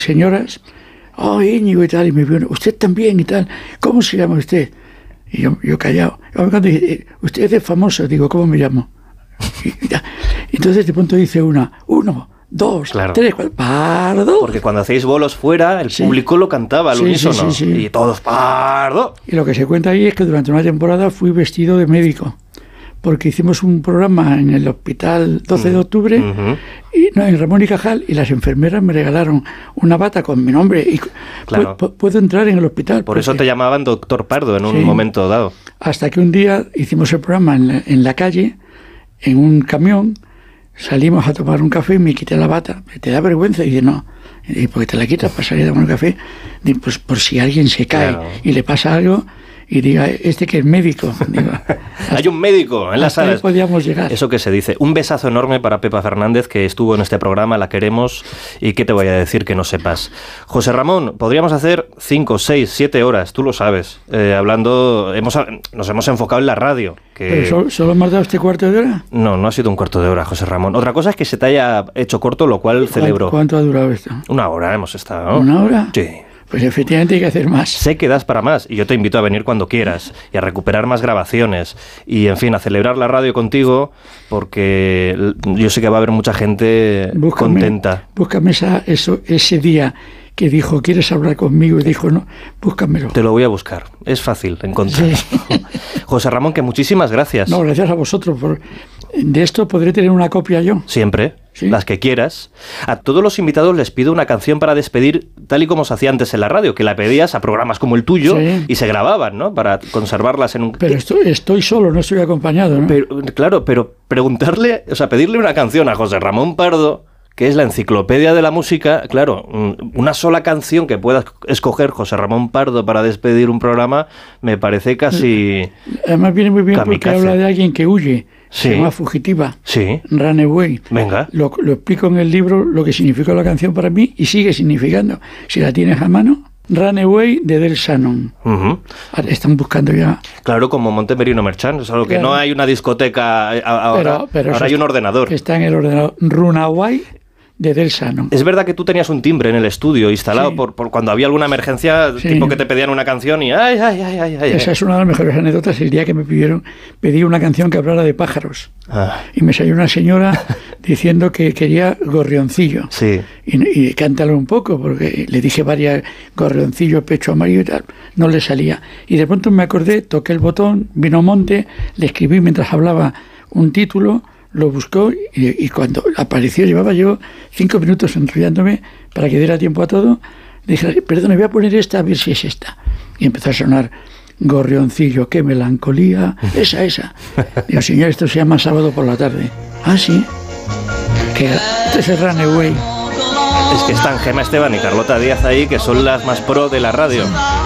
señoras, Íñigo y tal, y me vio, usted también y tal, ¿cómo se llama usted? Y yo callado. Cuando dije, usted es famoso, digo, ¿cómo me llamo? Entonces de pronto dice 1, 2, 3, 4, Pardo. Porque cuando hacéis bolos fuera, el público lo cantaba al unísono. Y todos, Pardo. Y lo que se cuenta ahí es que durante una temporada fui vestido de médico, porque hicimos un programa en el hospital 12 de octubre, en Ramón y Cajal, y las enfermeras me regalaron una bata con mi nombre, y puedo entrar en el hospital. Por eso te llamaban Doctor Pardo en un momento dado. Hasta que un día hicimos el programa en la calle, en un camión, salimos a tomar un café y me quité la bata. ¿Te da vergüenza? Y dije, no. Y porque te la quitas para salir a tomar un café, y pues por si alguien se cae y le pasa algo, y diga, este que es médico. Digo, hay un médico en las salas. Podíamos llegar. Eso que se dice. Un besazo enorme para Pepa Fernández, que estuvo en este programa, la queremos, y qué te voy a decir que no sepas. José Ramón, podríamos hacer 5, 6, 7 horas, tú lo sabes, hablando, nos hemos enfocado en la radio. ¿Pero solo me has dado este cuarto de hora? No, no ha sido un cuarto de hora, José Ramón. Otra cosa es que se te haya hecho corto, lo cual celebro. ¿Cuánto ha durado esto? 1 hora hemos estado, ¿no? ¿1 hora? Sí. Pues efectivamente hay que hacer más. Sé que das para más y yo te invito a venir cuando quieras y a recuperar más grabaciones y, en fin, a celebrar la radio contigo, porque yo sé que va a haber mucha gente contenta. Búscame ese día que dijo, ¿quieres hablar conmigo? Y dijo, no, búscamelo. Te lo voy a buscar. Es fácil encontrar. Sí. José Ramón, que muchísimas gracias. No, gracias a vosotros. De esto podré tener una copia yo. Siempre. ¿Sí? Las que quieras. A todos los invitados les pido una canción para despedir, tal y como se hacía antes en la radio, que la pedías a programas como el tuyo y se grababan, ¿no? Para conservarlas en un... Pero estoy solo, no estoy acompañado, ¿no? Pero preguntarle, o sea, pedirle una canción a José Ramón Pardo, que es la enciclopedia de la música, claro, una sola canción que puedas escoger José Ramón Pardo para despedir un programa, me parece casi... Además viene muy bien kamikaze, porque habla de alguien que huye. Sí. Se llama Fugitiva. Sí. Runaway. Venga. Lo explico en el libro, lo que significó la canción para mí, y sigue significando. Si la tienes a mano, Runaway de Del Shannon. Están buscando ya. Claro, como Montemerino Merchant, solo que no hay una discoteca ahora, pero ahora hay un ordenador. Que está en el ordenador. Runaway de Del Shannon. Es verdad que tú tenías un timbre en el estudio instalado por cuando había alguna emergencia, tipo que te pedían una canción y ¡ay! Esa es una de las mejores anécdotas. El día que me pedí una canción que hablara de pájaros. Y me salió una señora diciendo que quería gorrioncillo. Sí. Y cántalo un poco, porque le dije varias, gorrioncillo, pecho amarillo y tal. No le salía. Y de pronto me acordé, toqué el botón, vino Monte, le escribí mientras hablaba un título, lo buscó y cuando apareció, llevaba yo 5 minutos enrollándome para que diera tiempo a todo. Dije, perdón, voy a poner esta, a ver si es esta. Y empezó a sonar gorrioncillo, qué melancolía, esa. Digo, señor, esto se llama Sábado por la tarde. Ah, sí. Que este es el Runaway. Es que están Gemma Esteban y Carlota Díaz ahí, que son las más pro de la radio.